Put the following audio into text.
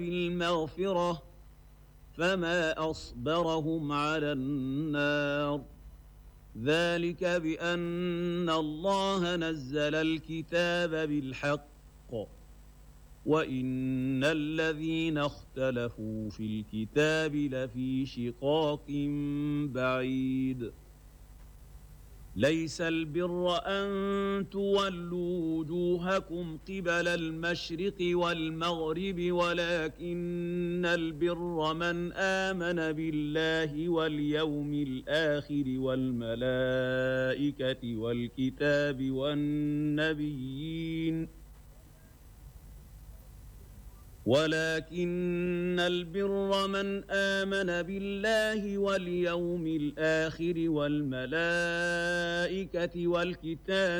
بالمغفرة فما أصبرهم على النار ذلك بأن الله نزل الكتاب بالحق وإن الذين اختلفوا في الكتاب لفي شقاق بعيد ليس البر أن تولوا وجوهكم قبل المشرق والمغرب ولكن البر من آمن بالله واليوم الآخر والملائكة والكتاب والنبيين ولكن البر من آمن بالله واليوم الآخر والملائكة والكتاب